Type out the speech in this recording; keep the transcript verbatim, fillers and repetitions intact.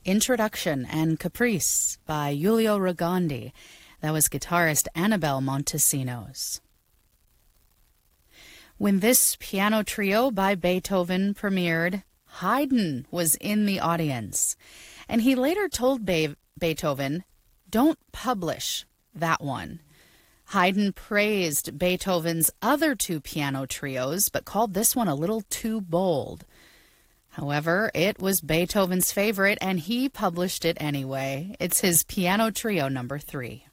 Introduction and Caprice by Giulio Rogondi. That was guitarist Annabelle Montesinos. When this piano trio by Beethoven premiered, Haydn was in the audience, and he later told Be- Beethoven, "Don't publish that one." Haydn praised Beethoven's other two piano trios, but called this one a little too bold. However, it was Beethoven's favorite, and he published it anyway. It's his Piano Trio number three.